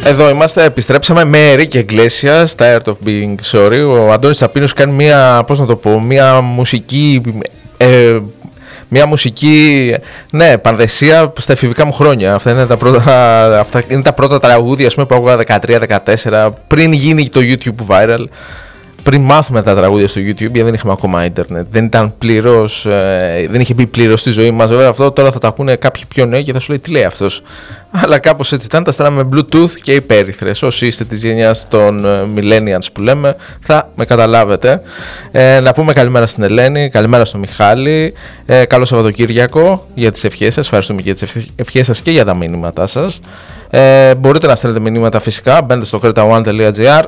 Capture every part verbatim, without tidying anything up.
Εδώ είμαστε, επιστρέψαμε με Enrique Iglesias, τα Art of Being Sorry. Ο Αντώνης Τσαπίνος κάνει μια, πώς να το πω, μια μουσική, ε, μια μουσική, ναι, πανδεσία στα εφηβικά μου χρόνια. Αυτά είναι τα πρώτα, αυτά είναι τα πρώτα τραγούδια, ας πούμε, που άκουγα δεκατρία δεκατέσσερα, πριν γίνει το YouTube viral. Πριν μάθουμε τα τραγούδια στο YouTube, γιατί δεν είχαμε ακόμα ίντερνετ, δεν ήταν πλήρως, ε, δεν είχε μπει πλήρως στη ζωή μας. Βέβαια, αυτό τώρα θα τα ακούνε κάποιοι πιο νέοι και θα σου λέει τι λέει αυτός. Αλλά κάπως έτσι ήταν, τα στέλναμε Bluetooth και υπέρυθρες. Όσοι είστε της γενιάς των Millennials που λέμε, θα με καταλάβετε. Ε, να πούμε καλημέρα στην Ελένη, καλημέρα στον Μιχάλη. Ε, καλό Σαββατοκύριακο για τις ευχές σας. Ευχαριστούμε για τις ευχές σας και για τα μηνύματά σας. Ε, μπορείτε να στέλνετε μηνύματα φυσικά. Μπαίνετε στο κρέτα one τελεία τζι άρ.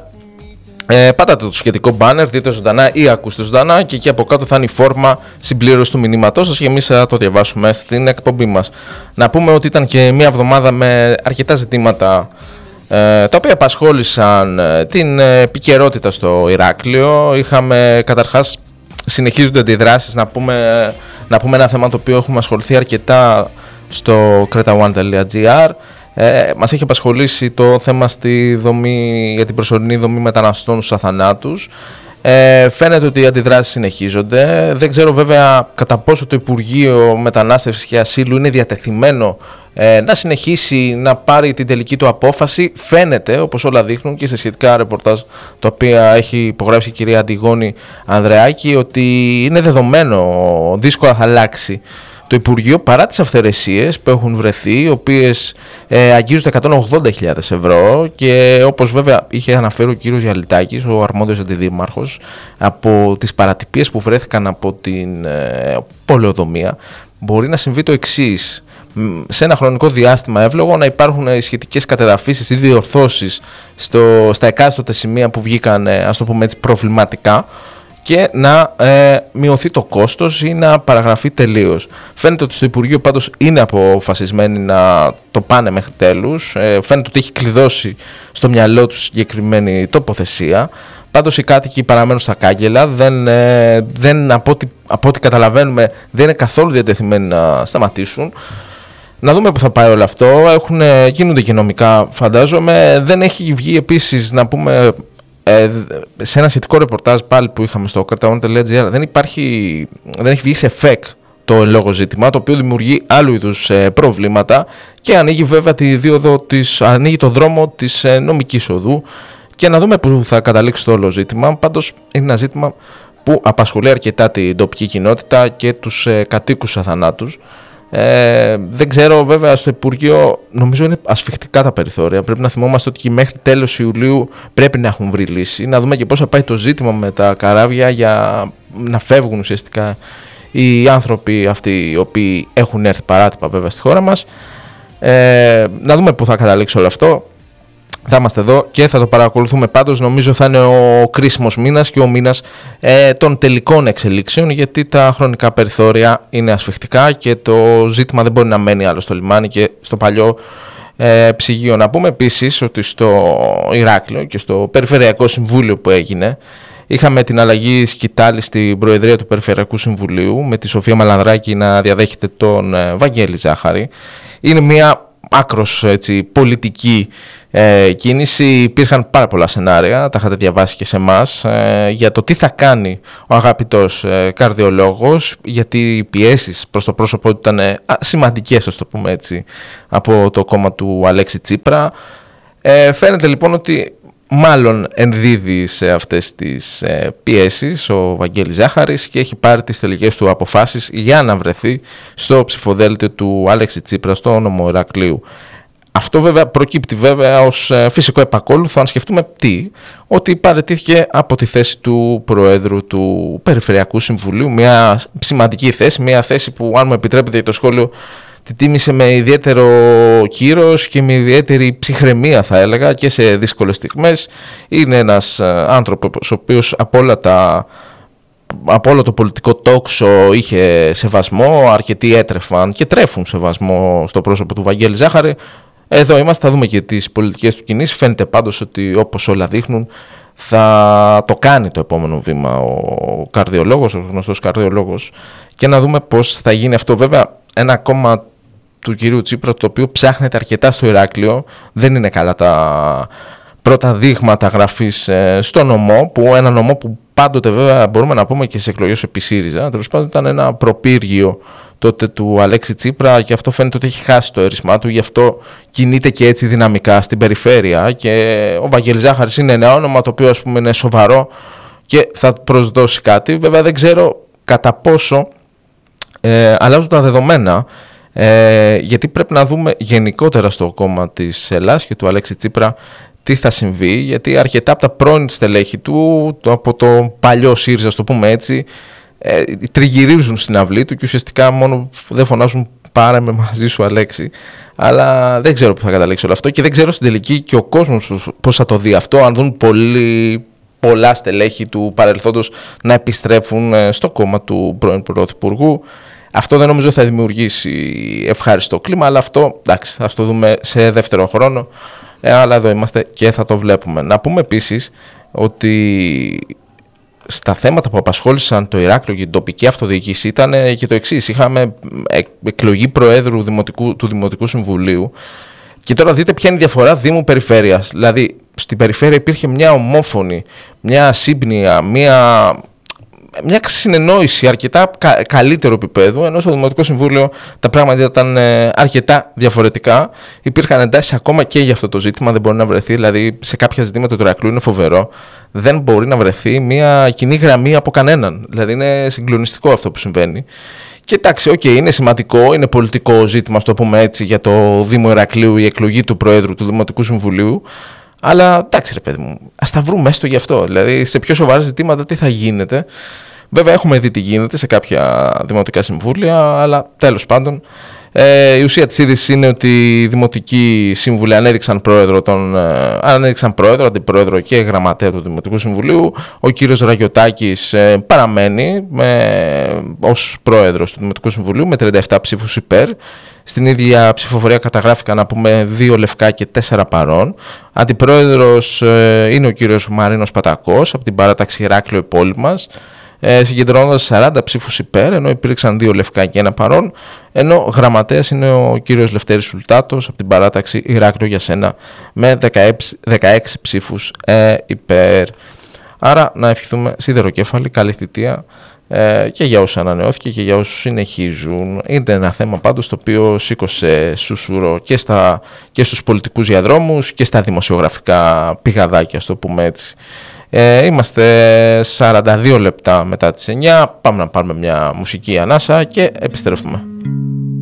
Ε, πάtate το σχετικό banner, δείτε ζωντανά ή ακούστε ζωντανά και εκεί από κάτω θα είναι η φόρμα συμπλήρωση του μηνύματός σας και εμείς θα το διαβάσουμε στην εκπομπή μας. Να πούμε ότι ήταν και μια εβδομάδα με αρκετά ζητήματα ε, τα οποία απασχόλησαν ε, την ε, επικαιρότητα στο Ηράκλειο. Είχαμε καταρχάς, συνεχίζονται αντιδράσεις, να πούμε, να πούμε ένα θέμα το οποίο έχουμε ασχοληθεί αρκετά στο κρέτα one τελεία τζι άρ. Ε, μας έχει απασχολήσει το θέμα στη δομή, για την προσωρινή δομή μεταναστών στους αθανάτους. Ε, φαίνεται ότι οι αντιδράσεις συνεχίζονται. Δεν ξέρω βέβαια κατά πόσο το Υπουργείο Μετανάστευσης και Ασύλου είναι διατεθειμένο ε, να συνεχίσει να πάρει την τελική του απόφαση. Φαίνεται, όπως όλα δείχνουν και σε σχετικά ρεπορτάζ τα οποία έχει υπογράψει η κυρία Αντιγόνη Ανδρεάκη, ότι είναι δεδομένο, δύσκολα θα αλλάξει το Υπουργείο παρά τις αυθαιρεσίες που έχουν βρεθεί, οι οποίες ε, αγγίζουν τα εκατόν ογδόντα χιλιάδες ευρώ και όπως βέβαια είχε αναφέρει ο κύριος Γιαλιτάκης, ο αρμόδιος αντιδήμαρχος, από τις παρατυπίες που βρέθηκαν από την ε, πολεοδομία, μπορεί να συμβεί το εξής. Σε ένα χρονικό διάστημα εύλογο να υπάρχουν σχετικές κατεδαφίσεις ή διορθώσεις στο, στα εκάστοτε σημεία που βγήκαν, ας το πούμε έτσι, προβληματικά, και να ε, μειωθεί το κόστος ή να παραγραφεί τελείως. Φαίνεται ότι στο Υπουργείο πάντως είναι αποφασισμένοι να το πάνε μέχρι τέλους. Ε, φαίνεται ότι έχει κλειδώσει στο μυαλό του συγκεκριμένη τοποθεσία. Πάντως οι κάτοικοι παραμένουν στα κάγκελα. Δεν, ε, δεν, από, ό,τι, από ό,τι καταλαβαίνουμε δεν είναι καθόλου διατεθειμένοι να σταματήσουν. Να δούμε που θα πάει όλο αυτό. Έχουν, γίνονται και νομικά, φαντάζομαι. Δεν έχει βγει επίσης, να πούμε, Ε, σε ένα σχετικό ρεπορτάζ πάλι που είχαμε στο κρέτα one τελεία τζι άρ, δεν, υπάρχει, δεν έχει βγει σε φεκ το εν λόγω ζήτημα, το οποίο δημιουργεί άλλου είδους ε, προβλήματα και ανοίγει βέβαια τη δίωδο της, ανοίγει το δρόμο της ε, νομικής οδού, και να δούμε που θα καταλήξει το όλο ζήτημα. Πάντως είναι ένα ζήτημα που απασχολεί αρκετά την τοπική κοινότητα και τους ε, κατοίκους αθανάτους. Ε, δεν ξέρω βέβαια, στο Υπουργείο νομίζω είναι ασφιχτικά τα περιθώρια. Πρέπει να θυμόμαστε ότι και μέχρι τέλος Ιουλίου πρέπει να έχουν βρει λύση. Να δούμε και πώς θα πάει το ζήτημα με τα καράβια για να φεύγουν ουσιαστικά οι άνθρωποι αυτοί οι οποίοι έχουν έρθει παράτυπα βέβαια στη χώρα μας. Ε, να δούμε πού θα καταλήξει όλο αυτό. Θα είμαστε εδώ και θα το παρακολουθούμε. Πάντως νομίζω θα είναι ο κρίσιμος μήνας και ο μήνας ε, των τελικών εξελίξεων, γιατί τα χρονικά περιθώρια είναι ασφιχτικά και το ζήτημα δεν μπορεί να μένει άλλο στο λιμάνι και στο παλιό ε, ψυγείο. Να πούμε επίσης ότι στο Ηράκλειο και στο Περιφερειακό Συμβούλιο που έγινε, είχαμε την αλλαγή σκητάλη στην Προεδρία του Περιφερειακού Συμβουλίου, με τη Σοφία Μαλανδράκη να διαδέχεται τον ε, Βαγγέλη Ζάχαρη. Είναι μια άκρος έτσι, πολιτική ε, κίνηση. Υπήρχαν πάρα πολλά σενάρια, τα είχατε διαβάσει και σε εμάς, ε, για το τι θα κάνει ο αγαπητός ε, καρδιολόγος, γιατί οι πιέσεις προς το πρόσωπό του ήταν ε, σημαντικές, ας το πούμε έτσι, από το κόμμα του Αλέξη Τσίπρα. Ε, φαίνεται λοιπόν ότι μάλλον ενδίδει σε αυτές τις ε, πιέσεις ο Βαγγέλης Ζάχαρης και έχει πάρει τις τελικές του αποφάσεις για να βρεθεί στο ψηφοδέλτιο του Αλέξη Τσίπρα στο Νομό Ηρακλείου. Αυτό βέβαια προκύπτει βέβαια ως ε, φυσικό επακόλουθο, αν σκεφτούμε τι, ότι παραιτήθηκε από τη θέση του Προέδρου του Περιφερειακού Συμβουλίου, μια σημαντική θέση, μια θέση που, αν μου επιτρέπετε το σχόλιο, τη τίμησε με ιδιαίτερο κύρος και με ιδιαίτερη ψυχραιμία, θα έλεγα, και σε δύσκολες στιγμές. Είναι ένας άνθρωπος ο οποίος από, όλα τα, από όλο το πολιτικό τόξο είχε σεβασμό, αρκετοί έτρεφαν και τρέφουν σεβασμό στο πρόσωπο του Βαγγέλη Ζάχαρη. Εδώ είμαστε, θα δούμε και τις πολιτικές του κινήσεις. Φαίνεται πάντως ότι, όπως όλα δείχνουν, θα το κάνει το επόμενο βήμα ο καρδιολόγος, ο γνωστός καρδιολόγος, και να δούμε πώς θα γίνει αυτό. Βέβαια, ένα ακόμα του κυρίου Τσίπρα, το οποίο ψάχνεται αρκετά στο Ηράκλειο. Δεν είναι καλά τα πρώτα δείγματα γραφής ε, στο νομό, που ένα νομό που πάντοτε βέβαια μπορούμε να πούμε και στις εκλογές επί ΣΥΡΙΖΑ, τέλος πάντων ήταν ένα προπύργιο τότε του Αλέξη Τσίπρα, και αυτό φαίνεται ότι έχει χάσει το αίρισμά του, γι' αυτό κινείται και έτσι δυναμικά στην περιφέρεια. Και ο Βαγγέλης Ζάχαρης είναι ένα όνομα το οποίο, ας πούμε, είναι σοβαρό και θα προσδώσει κάτι. Βέβαια δεν ξέρω κατά πόσο ε, αλλάζουν τα δεδομένα, ε, γιατί πρέπει να δούμε γενικότερα στο κόμμα της Ελλάδας και του Αλέξη Τσίπρα τι θα συμβεί, γιατί αρκετά από τα πρώην στελέχη του, το, από το παλιό ΣΥΡΙΖΑ, το πούμε έτσι, ε, τριγυρίζουν στην αυλή του και ουσιαστικά μόνο δεν φωνάζουν «πάρε με μαζί σου Αλέξη». Αλλά δεν ξέρω που θα καταλήξει όλο αυτό και δεν ξέρω στην τελική και ο κόσμος πώς θα το δει αυτό, αν δουν πολύ, πολλά στελέχη του παρελθόντος να επιστρέφουν στο κόμμα του πρώην Πρωθυπουργού. Αυτό δεν νομίζω θα δημιουργήσει ευχάριστο κλίμα, αλλά αυτό εντάξει, θα το δούμε σε δεύτερο χρόνο. Ε, αλλά εδώ είμαστε και θα το βλέπουμε. Να πούμε επίσης ότι στα θέματα που απασχόλησαν το Ηράκλειο και την τοπική αυτοδιοίκηση ήταν και το εξής. Είχαμε εκλογή Προέδρου Δημοτικού, του Δημοτικού Συμβουλίου, και τώρα δείτε ποια είναι η διαφορά Δήμου Περιφέρειας. Δηλαδή στην περιφέρεια υπήρχε μια ομόφωνη, μια σύμπνοια, μια... μια συνεννόηση αρκετά κα, καλύτερο επίπεδο, ενώ στο Δημοτικό Συμβούλιο τα πράγματα ήταν ε, αρκετά διαφορετικά. Υπήρχαν εντάσεις ακόμα και για αυτό το ζήτημα, δεν μπορεί να βρεθεί, δηλαδή σε κάποια ζητήματα του Ηρακλείου είναι φοβερό, δεν μπορεί να βρεθεί μια κοινή γραμμή από κανέναν. Δηλαδή είναι συγκλονιστικό αυτό που συμβαίνει. Και εντάξει, οκ, okay, είναι σημαντικό, είναι πολιτικό ζήτημα, στο πούμε έτσι, για το Δήμο Ηρακλείου η εκλογή του Προέδρου του Δημοτικού Συμβουλίου. Αλλά εντάξει, ρε παιδί μου, ας τα βρούμε έστω γι' αυτό. Δηλαδή, σε πιο σοβαρά ζητήματα τι θα γίνεται. Βέβαια, έχουμε δει τι γίνεται σε κάποια δημοτικά συμβούλια, αλλά τέλος πάντων. Ε, η ουσία της είδησης είναι ότι οι δημοτικοί σύμβουλοι ανέδειξαν πρόεδρο, τον, ε, ανέδειξαν πρόεδρο, αντιπρόεδρο και γραμματέα του Δημοτικού Συμβουλίου. Ο κύριος Ραγιωτάκης ε, παραμένει με, ως πρόεδρος του Δημοτικού Συμβουλίου με τριάντα επτά ψήφους υπέρ. Στην ίδια ψηφοφορία καταγράφηκαν, να πούμε, δύο λευκά και τέσσερα παρών. Αντιπρόεδρος ε, είναι ο κύριος Μαρίνος Πατακός από την παράταξη Ηράκλειο Υπόλοιπας, ε, συγκεντρώνοντας σαράντα ψήφους υπέρ, ενώ υπήρξαν δύο λευκά και ένα παρών, ενώ γραμματέας είναι ο κύριος Λευτέρης Σουλτάτος από την παράταξη Ηράκλειο για σένα με δεκαέξι ψήφους ε, υπέρ. Άρα να ευχηθούμε σιδεροκέφαλη, καλή θητεία ε, και για όσους ανανεώθηκε και για όσους συνεχίζουν. Είναι ένα θέμα πάντως το οποίο σήκωσε σουσούρο και, στα, και στους πολιτικούς διαδρόμους και στα δημοσιογραφικά πηγαδάκια, στο πούμε έτσι. Ε, είμαστε σαράντα δύο λεπτά μετά τις εννιά, πάμε να πάρουμε μια μουσική ανάσα και επιστρέφουμε.